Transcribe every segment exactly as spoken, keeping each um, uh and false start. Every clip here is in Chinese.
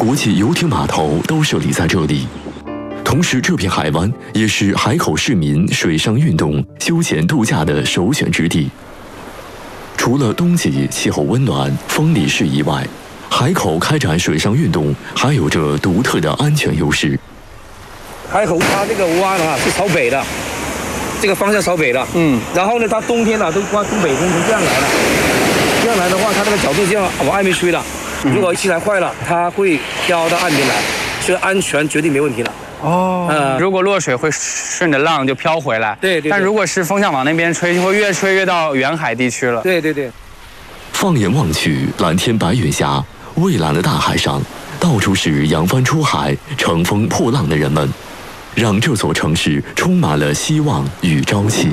国际游艇码头都设立在这里。同时，这片海湾也是海口市民水上运动、休闲度假的首选之地。除了冬季气候温暖、风力适宜外，海口开展水上运动还有着独特的安全优势。 海口它这个湾啊是朝北的，这个方向朝北的，嗯，然后呢，它冬天呢、啊、都刮东北风，从这样来的，这样来的话，它那个角度这样往岸边吹了，如果一气台坏了，它会飘到岸边来，所以安全绝对没问题了。 哦，呃，如果落水会顺着浪就飘回来， 对 对, 对。 但如果是风向往那边吹，就会越吹越到远海地区了。 对对对。 放眼望去，蓝天白云下，蔚蓝的大海上，到处是扬帆出海、乘风破浪的人们，让这座城市充满了希望与朝气。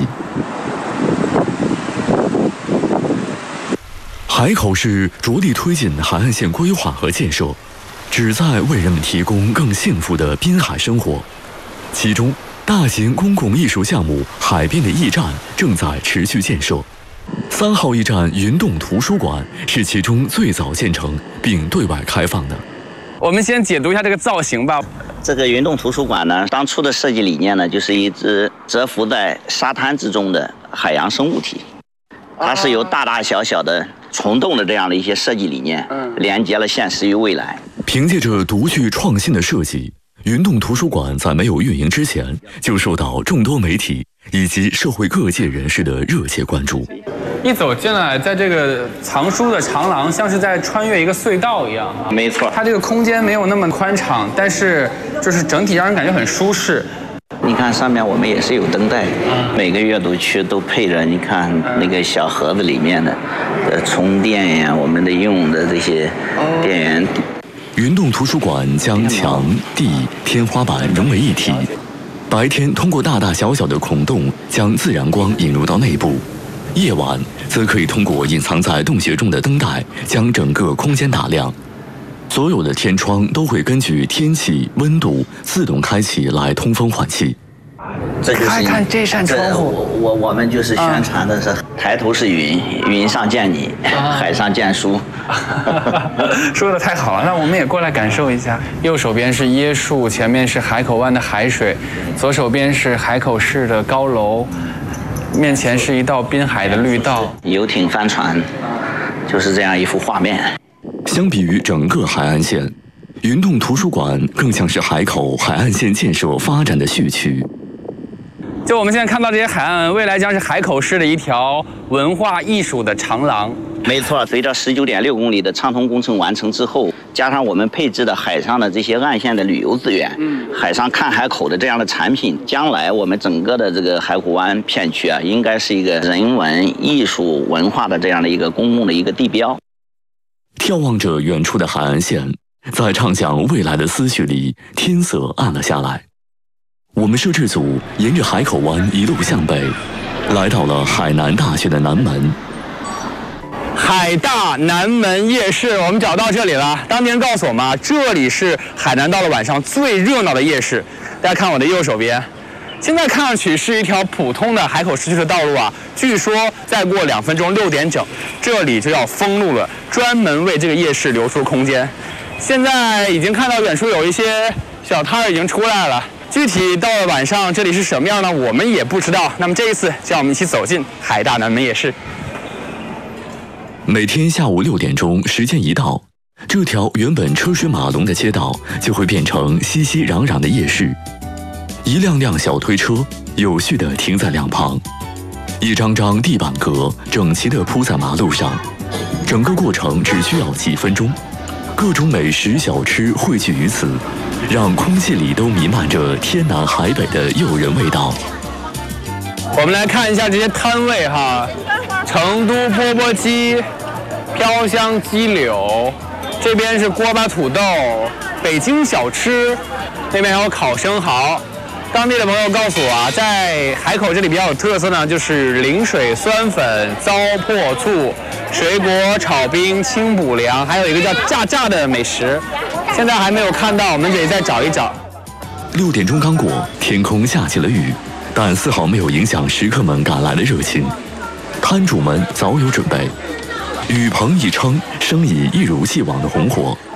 海口市着力推进海岸线规划和建设，旨在为人们提供更幸福的滨海生活。其中，大型公共艺术项目海边的驿站正在持续建设。三号驿站云洞图书馆是其中最早建成并对外开放的。 我们先解读一下这个造型吧。 这个云洞图书馆呢，当初的设计理念呢，就是一只蛰伏在沙滩之中的海洋生物体，它是由大大小小的虫洞的这样的一些设计理念，连接了现实与未来。 凭借着独具创新的设计，云洞图书馆在没有运营之前，就受到众多媒体以及社会各界人士的热切关注。 一走进来，在这个藏书的长廊，像是在穿越一个隧道一样。 没错， 它这个空间没有那么宽敞，但是就是整体让人感觉很舒适。 你看上面我们也是有灯带，每个阅读区都配着，你看那个小盒子里面的，呃，充电呀，我们的用的这些电源。 云洞图书馆将墙、地、天花板融为一体，白天通过大大小小的孔洞将自然光引入到内部，夜晚则可以通过隐藏在洞穴中的灯带将整个空间打亮。所有的天窗都会根据天气、温度自动开启来通风换气。 这就是看看这扇窗户， 我我我们就是宣传的是、啊、抬头是云，云上见你，啊、海上见书。 说的太好了，那我们也过来感受一下。右手边是椰树，前面是海口湾的海水，左手边是海口市的高楼，面前是一道滨海的绿道， 游艇帆船，就是这样一幅画面。 相比于整个海岸线，云洞图书馆更像是海口海岸线建设发展的序曲。 就我们现在看到这些海岸，未来将是海口市的一条文化艺术的长廊。 没错，随着十九点六公里的畅通工程完成之后，加上我们配置的海上的这些岸线的旅游资源，嗯，海上看海口的这样的产品，将来我们整个的这个海口湾片区啊，应该是一个人文艺术文化的这样的一个公共的一个地标。 眺望着远处的海岸线，在畅想未来的思绪里，天色暗了下来。我们摄制组沿着海口湾一路向北，来到了海南大学的南门。 海大南门夜市，我们找到这里了。当地人告诉我们啊，这里是海南到了晚上最热闹的夜市。大家看我的右手边，现在看上去是一条普通的海口市区的道路啊。据说再过两分钟六点整，这里就要封路了，专门为这个夜市留出空间。现在已经看到远处有一些小摊已经出来了。具体到了晚上这里是什么样呢？我们也不知道。那么这一次，就让我们一起走进海大南门夜市。 每天下午六点钟，时间一到，这条原本车水马龙的街道就会变成熙熙攘攘的夜市。一辆辆小推车有序地停在两旁，一张张地板革整齐地铺在马路上，整个过程只需要几分钟。各种美食小吃汇聚于此，让空气里都弥漫着天南海北的诱人味道。 我们来看一下这些摊位哈，成都钵钵鸡、飘香鸡柳，这边是锅巴土豆、北京小吃，那边还有烤生蚝。当地的朋友告诉我啊，在海口这里比较有特色呢，就是灵水酸粉、糟粕醋、水果炒冰、清补凉，还有一个叫炸炸的美食，现在还没有看到，我们得再找一找。 六点钟刚过，天空下起了雨，但丝毫没有影响食客们赶来的热情。摊主们早有准备，雨棚一撑，生意一如既往的红火。